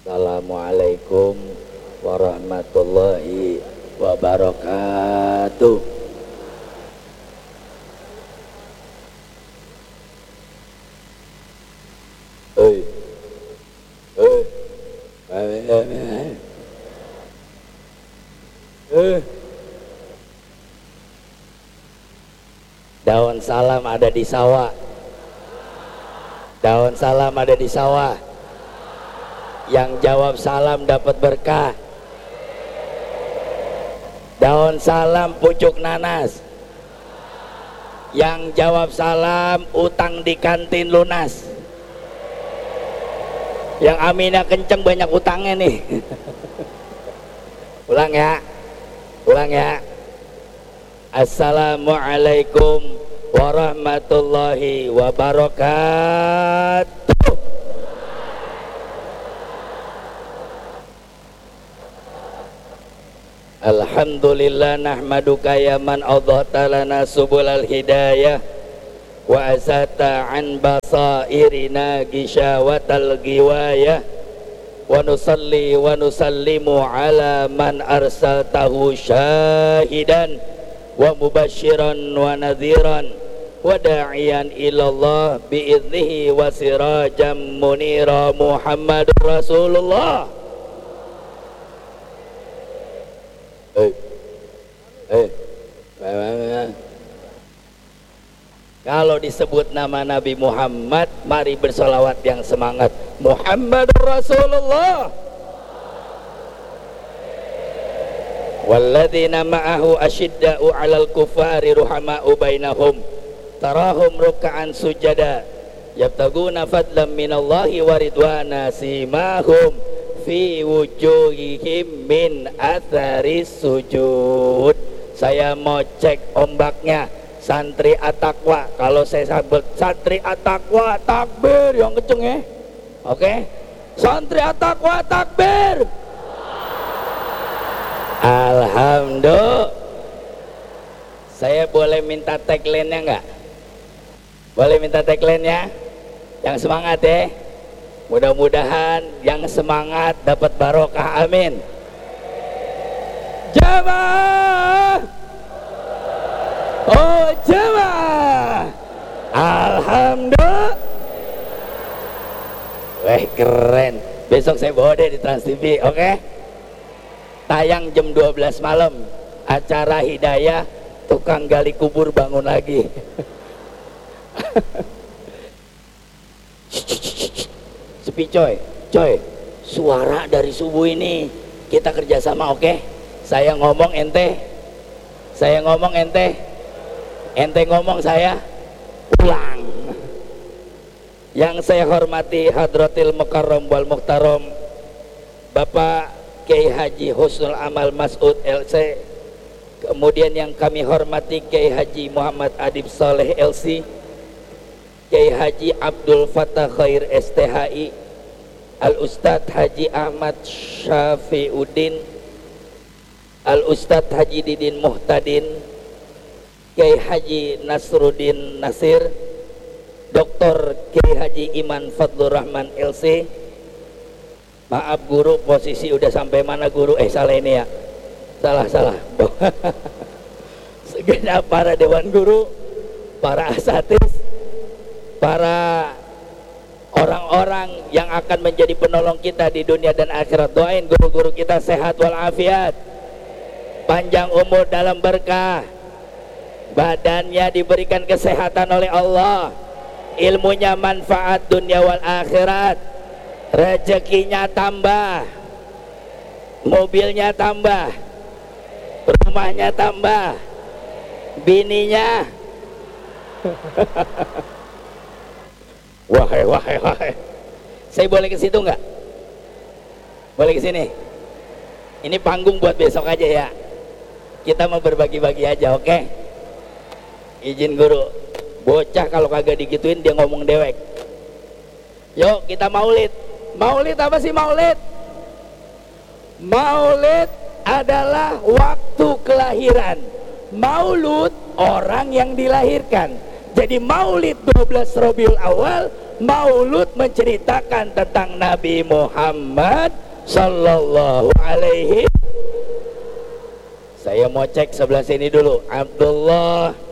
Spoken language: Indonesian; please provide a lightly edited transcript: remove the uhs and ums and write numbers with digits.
Assalamualaikum warahmatullahi wabarakatuh. Daun salam ada di sawah. Daun salam ada di sawah. Yang jawab salam dapat berkah. Daun salam pucuk nanas. Yang jawab salam utang di kantin lunas. Yang aminnya kenceng banyak utangnya nih. Ulang ya. Ulang ya. Assalamualaikum warahmatullahi wabarakatuh. Alhamdulillah nahmaduka ya man adhata lana subulal hidayah wa azata an basairina gishawatal giwayah wa nusalli wa nusallimu ala man arsaltahu syahidan wa mubashiran wa nadhiran wa da'iyan ilallah bi'idnihi wa sirajam munira Muhammadur Rasulullah. Kalau disebut nama Nabi Muhammad, mari bersolawat yang semangat. Muhammadur Rasulullah. Walladzina ma'ahu asyidda'u 'alal kufari ruhama'u bainahum tarahum ruk'an sujada yabtaguna fadlan minallahi wa ridwana simahum fi wujuhihim min atharis sujud. Saya mau cek ombaknya. Santri at-taqwa, kalau saya sabut santri at-taqwa takbir yang kenceng ya. Oke? Santri at-taqwa takbir. Alhamdulillah. Saya boleh minta tagline-nya enggak? Boleh minta tagline-nya? Yang semangat ya. Mudah-mudahan yang semangat dapat barokah, amin. Jamaah, oh jamaah, alhamdulillah. Weh keren. Besok saya bawa deh di Trans TV, oke? Tayang jam 12 malam. Acara Hidayah, tukang gali kubur bangun lagi. Sepi coy, suara dari subuh ini kita kerjasama, oke? Saya ngomong ente ngomong saya ulang. Yang saya hormati Hadratil Mukarram wal Muhtaram Bapak Kiai Haji Husnul Amal Mas'ud LC, kemudian yang kami hormati Kiai Haji Muhammad Adib Saleh LC, Kiai Haji Abdul Fattah Khair STHI, Al-Ustadz Haji Ahmad Syafiuddin, Al-Ustadz Haji Didin Muhtadin, Kiai Haji Nasruddin Nasir, Dr. Kiai Haji Iman Fadlur Rahman LC. Maaf guru, posisi udah sampai mana guru? Salah ini ya, salah. Segenap para dewan guru, para asatidz, para orang-orang yang akan menjadi penolong kita di dunia dan akhirat, doain guru-guru kita sehat walafiat, panjang umur dalam berkah, badannya diberikan kesehatan oleh Allah, ilmunya manfaat dunia wal akhirat, rezekinya tambah, mobilnya tambah, rumahnya tambah, bininya wahai. Saya boleh ke situ nggak? Boleh ke sini? Ini panggung buat besok aja ya. Kita mau berbagi-bagi aja, oke? Izin guru. Bocah kalau kagak digituin dia ngomong dewek. Yuk kita maulid. Maulid apa sih maulid? Maulid adalah waktu kelahiran. Maulud orang yang dilahirkan. Jadi maulid 12 Rabiul Awal, Maulud menceritakan tentang Nabi Muhammad sallallahu alaihi. Saya mau cek sebelah sini dulu. Abdullah